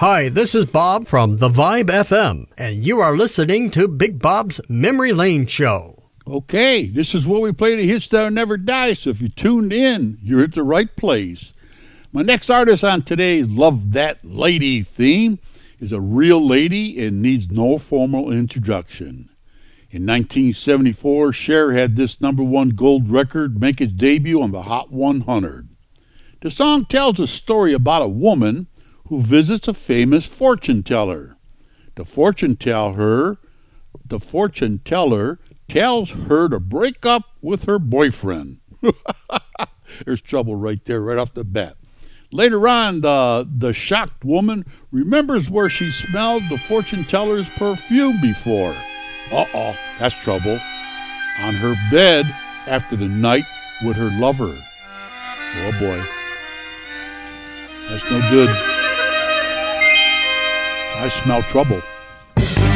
Hi, this is Bob from The Vibe FM, and you are listening to Big Bob's Memory Lane Show. Okay, this is where we play the hits that'll never die, so if you tuned in, you're at the right place. My next artist on today's Love That Lady theme is a real lady and needs no formal introduction. In 1974, Cher had this #1 gold record make its debut on the Hot 100. The song tells a story about a woman who visits a famous fortune teller. The fortune teller tells her to break up with her boyfriend. There's trouble right there, right off the bat. Later on, the shocked woman remembers where she smelled the fortune teller's perfume before. Uh-oh, that's trouble. On her bed after the night with her lover. Oh boy. That's no good. I smell trouble.